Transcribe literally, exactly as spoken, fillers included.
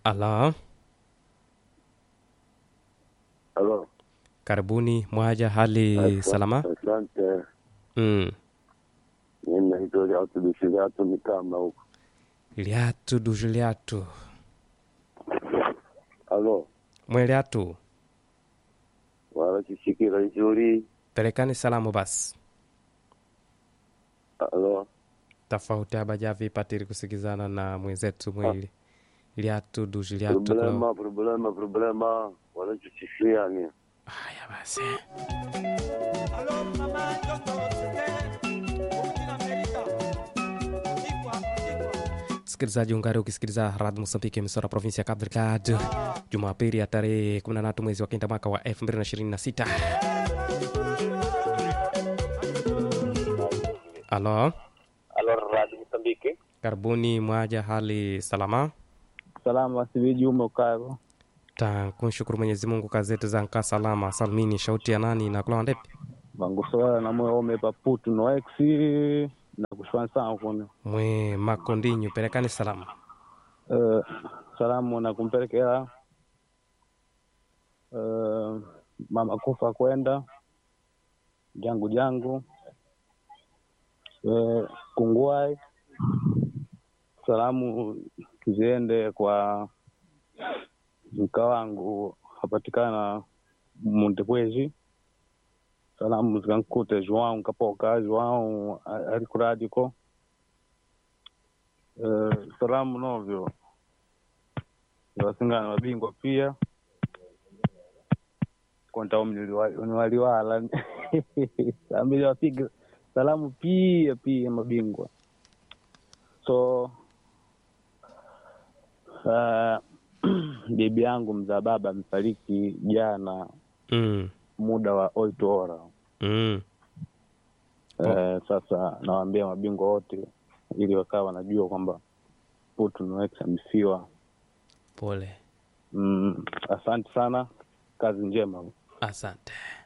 Ala, Halo. karibuni mwaja, hali salama? Asante. Mm. Mimi naitwa Liatu Bishigatu Mikama huko. Liatu duju liatu. Halo. Mwe liatu. Wala kisikira nzuri. Pelekani salamu basi. Halo. Tofauti habajavi patiri kusikizana na mwenzetu mwili. Liatu duju liatu. Problema, problema, problema. Wala kisikira ni. Haya basi. Msikilizaji ungari ukisikiliza Radio Mosambiki Misora provinsi ya Cabo Delgado. Jumapili ya tarehe kumi na tatu mwezi wa kenda mwaka wa elfu mbili na ishirini na sita. Alo. Alo, Radio Mosambiki. Karibuni mwaja, hali salama? Salama siviji ume ukako. Ta kunshukuru Mwenyezi Mungu, kazetu za nka salama salmini. Shauti ya nani na kula wandepi? Bangusola na mwe ome paputu no exi na kushwan sana kuno. Mwe makondinyu pelekani salama. Uh, salamu na kumpelekea uh, mama kufa kwenda jangu jangu uh, Kungwai. Salamu kiziende kwa mka wangu hapatikana Montepwezi. Salamu zikankute João Kapoka, João Arikuradiko. Uh, salamu novyo wasingana mabingwa pia konta umniliwaliwala ambili wapiga salamu pia pia mabingwa. So uh, bibi yangu mza baba mfariki jana Mm. muda wa oito ora. Mm. Uh, sasa nawaambia mabingwa wote ili wakawa wanajua kwamba Putu Noex amefiwa. Pole. Mm, asante sana, kazi njema. Asante.